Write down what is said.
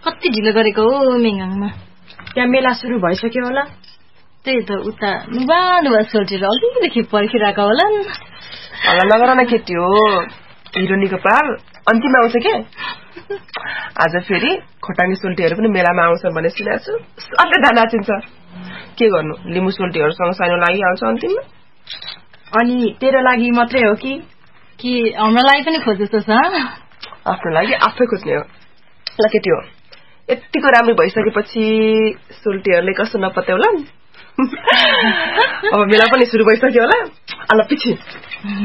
कति ढिलो गरेको हो मेङाङमा। त्यहाँ मेला सुरु भइसक्यो होला। त्यही त उता नुबा सोल्टेर अलिकति पर्खिरहेको होला नि। हल्ला नगर न केटी हो, हिरोनीको पाल अन्तिममा आउँछ के। आज फेरि खोटाङ्गी सोल्टीहरू पनि मेलामा आउँछ भन्ने सुनेको छु। सबले धान नाचिन्छ। के गर्नु, लिम्बू सोल्टीहरूसँग सानो लागिहाल्छ अन्तिममा। अनि तेरो लागि मात्रै हो कि हाम्रो लागि पनि खोजेछस्? आफ्नो लागि आफै खोज्ने हो। ल केटी हो, यतिको राम्रो भइसकेपछि सोल्टीहरूले कस्तो नपत्याउला। अब मेला पनि सुरु भइसक्यो होला। ल पछि